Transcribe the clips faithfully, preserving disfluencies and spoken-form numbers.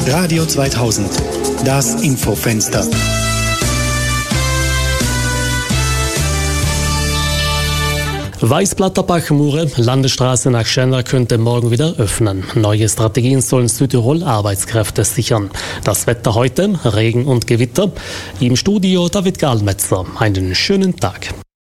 Radio zweitausend, das Infofenster. Weißblatterbach-Mure, Landesstraße nach Schenner, könnte morgen wieder öffnen. Neue Strategien sollen Südtirol Arbeitskräfte sichern. Das Wetter heute, Regen und Gewitter. Im Studio David Gallmetzer. Einen schönen Tag.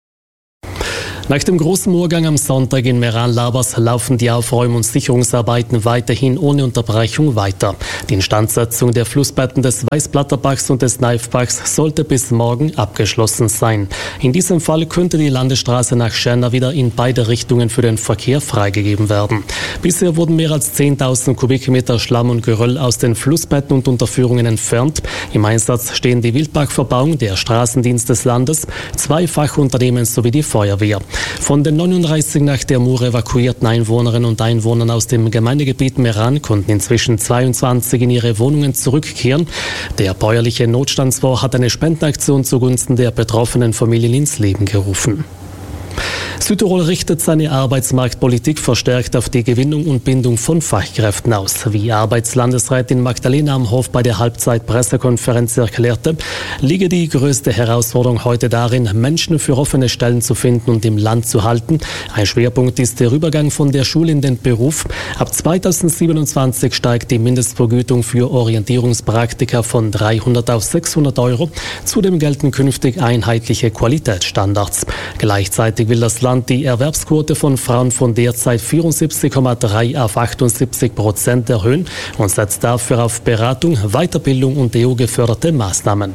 Nach dem großen Murgang am Sonntag in Meran-Labas laufen die Aufräum- und Sicherungsarbeiten weiterhin ohne Unterbrechung weiter. Die Instandsetzung der Flussbetten des Weißblatterbachs und des Neifbachs sollte bis morgen abgeschlossen sein. In diesem Fall könnte die Landesstraße nach Schenner wieder in beide Richtungen für den Verkehr freigegeben werden. Bisher wurden mehr als zehntausend Kubikmeter Schlamm und Geröll aus den Flussbetten und Unterführungen entfernt. Im Einsatz stehen die Wildbachverbauung, der Straßendienst des Landes, zwei Fachunternehmen sowie die Feuerwehr. Von den neununddreißig nach der Mure evakuierten Einwohnerinnen und Einwohnern aus dem Gemeindegebiet Meran konnten inzwischen zweiundzwanzig in ihre Wohnungen zurückkehren. Der bäuerliche Notstandsfonds hat eine Spendenaktion zugunsten der betroffenen Familien ins Leben gerufen. Südtirol richtet seine Arbeitsmarktpolitik verstärkt auf die Gewinnung und Bindung von Fachkräften aus. Wie Arbeitslandesrätin Magdalena Amhoff bei der Halbzeit-Pressekonferenz erklärte, liege die größte Herausforderung heute darin, Menschen für offene Stellen zu finden und im Land zu halten. Ein Schwerpunkt ist der Übergang von der Schule in den Beruf. Ab zweitausendsiebenundzwanzig steigt die Mindestvergütung für Orientierungspraktika von dreihundert auf sechshundert Euro. Zudem gelten künftig einheitliche Qualitätsstandards. Gleichzeitig will das Land die Erwerbsquote von Frauen von derzeit vierundsiebzig Komma drei auf achtundsiebzig Prozent erhöhen und setzt dafür auf Beratung, Weiterbildung und E U-geförderte Maßnahmen.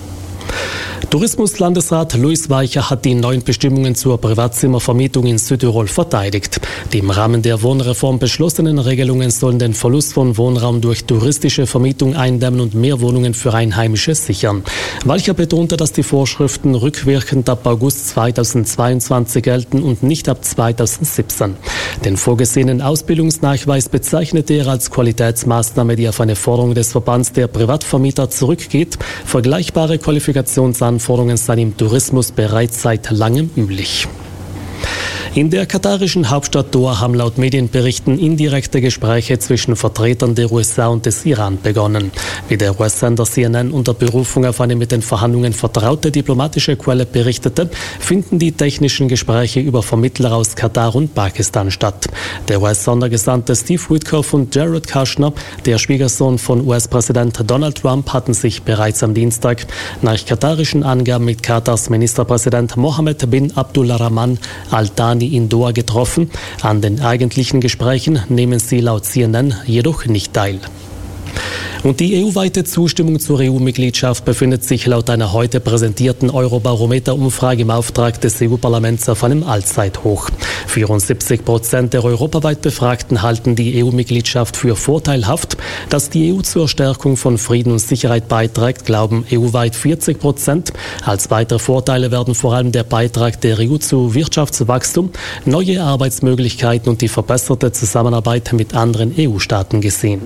Tourismuslandesrat Luis Weicher hat die neuen Bestimmungen zur Privatzimmervermietung in Südtirol verteidigt. Die im Rahmen der Wohnreform beschlossenen Regelungen sollen den Verlust von Wohnraum durch touristische Vermietung eindämmen und mehr Wohnungen für Einheimische sichern. Weicher betonte, dass die Vorschriften rückwirkend ab August zweitausendzweiundzwanzig gelten und nicht ab zweitausendsiebzehn. Den vorgesehenen Ausbildungsnachweis bezeichnete er als Qualitätsmaßnahme, die auf eine Forderung des Verbands der Privatvermieter zurückgeht. Vergleichbare Qualifikationsanforderungen seien im Tourismus bereits seit langem üblich. In der katarischen Hauptstadt Doha haben laut Medienberichten indirekte Gespräche zwischen Vertretern der U S A und des Iran begonnen. Wie der U S-Sender C N N unter Berufung auf eine mit den Verhandlungen vertraute diplomatische Quelle berichtete, finden die technischen Gespräche über Vermittler aus Katar und Pakistan statt. Der U S-Sondergesandte Steve Witkoff und Jared Kushner, der Schwiegersohn von U S-Präsident Donald Trump, hatten sich bereits am Dienstag nach katarischen Angaben mit Katars Ministerpräsident Mohammed bin Abdulrahman Al Thani in Doha getroffen. An den eigentlichen Gesprächen nehmen sie laut C N N jedoch nicht teil. Und die E U-weite Zustimmung zur E U-Mitgliedschaft befindet sich laut einer heute präsentierten Eurobarometer-Umfrage im Auftrag des E U-Parlaments auf einem Allzeithoch. vierundsiebzig Prozent der europaweit Befragten halten die E U-Mitgliedschaft für vorteilhaft. Dass die E U zur Stärkung von Frieden und Sicherheit beiträgt, glauben E U-weit vierzig Prozent. Als weitere Vorteile werden vor allem der Beitrag der E U zu Wirtschaftswachstum, neue Arbeitsmöglichkeiten und die verbesserte Zusammenarbeit mit anderen E U-Staaten gesehen.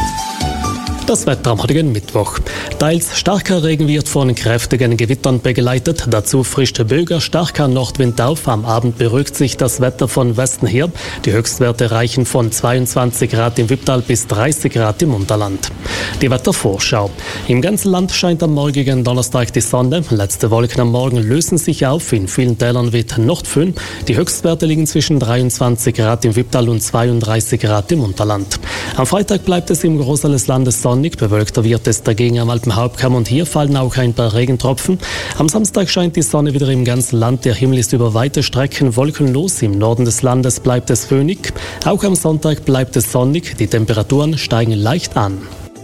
Das Wetter am heutigen Mittwoch. Teils starker Regen wird von kräftigen Gewittern begleitet. Dazu frischt böiger, starker Nordwind auf. Am Abend beruhigt sich das Wetter von Westen her. Die Höchstwerte reichen von zweiundzwanzig Grad im Wipptal bis dreißig Grad im Unterland. Die Wettervorschau. Im ganzen Land scheint am morgigen Donnerstag die Sonne. Letzte Wolken am Morgen lösen sich auf. In vielen Tälern weht Nordföhn. Die Höchstwerte liegen zwischen dreiundzwanzig Grad im Wipptal und zweiunddreißig Grad im Unterland. Am Freitag bleibt es im Großteil des Landes sonnig. Bewölkter wird es dagegen am Alpenhauptkamm und hier fallen auch ein paar Regentropfen. Am Samstag scheint die Sonne wieder im ganzen Land. Der Himmel ist über weite Strecken wolkenlos. Im Norden des Landes bleibt es föhnig. Auch am Sonntag bleibt es sonnig. Die Temperaturen steigen leicht an.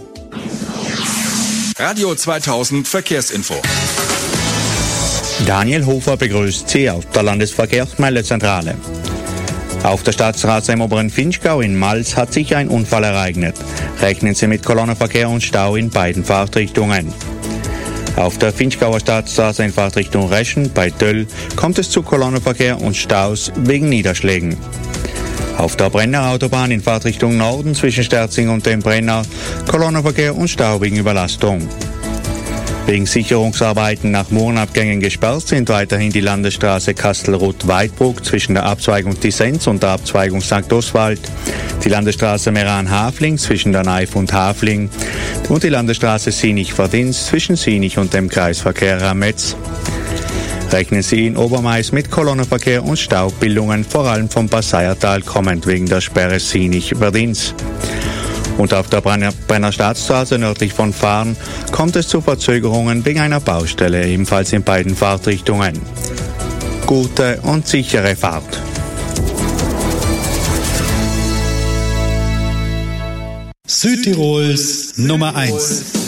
Radio zweitausend Verkehrsinfo. Daniel Hofer begrüßt Sie auf der Landesverkehrsmeldezentrale. Auf der Staatsstraße im oberen Vinschgau in Mals hat sich ein Unfall ereignet. Rechnen Sie mit Kolonnenverkehr und Stau in beiden Fahrtrichtungen. Auf der Vinschgauer Staatsstraße in Fahrtrichtung Reschen bei Töll kommt es zu Kolonnenverkehr und Staus wegen Niederschlägen. Auf der Brenner Autobahn in Fahrtrichtung Norden zwischen Sterzing und dem Brenner Kolonnenverkehr und Stau wegen Überlastung. Wegen Sicherungsarbeiten nach Murenabgängen gesperrt sind weiterhin die Landesstraße Kastelruth-Weidbruck zwischen der Abzweigung Disenz und der Abzweigung Sankt Oswald, die Landesstraße Meran-Hafling zwischen der Naif und Hafling und die Landesstraße Sinich-Verdins zwischen Sinich und dem Kreisverkehr Rametz. Rechnen Sie in Obermais mit Kolonnenverkehr und Staubbildungen, vor allem vom Passeiertal kommend wegen der Sperre Sinich-Verdins. Und auf der Brenner Staatsstraße nördlich von Fahren kommt es zu Verzögerungen wegen einer Baustelle, ebenfalls in beiden Fahrtrichtungen. Gute und sichere Fahrt. Südtirols Nummer eins.